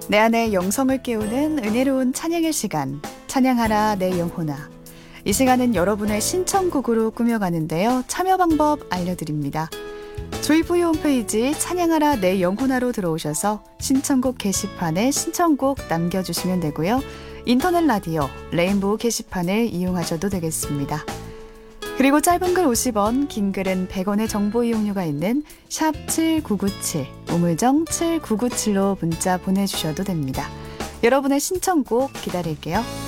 내 안에 영성을 깨우는 은혜로운 찬양의 시간, 찬양하라 내 영혼아. 이 시간은 여러분의 신청곡으로 꾸며가는데요. 참여 방법 알려드립니다. 조이브이 홈페이지 찬양하라 내 영혼아로 들어오셔서 신청곡 게시판에 신청곡 남겨주시면 되고요. 인터넷 라디오 레인보우 게시판을 이용하셔도 되겠습니다. 그리고 짧은 글 50원, 긴 글은 100원의 정보 이용료가 있는 샵 7997, 우물정 7997로 문자 보내주셔도 됩니다. 여러분의 신청곡 기다릴게요.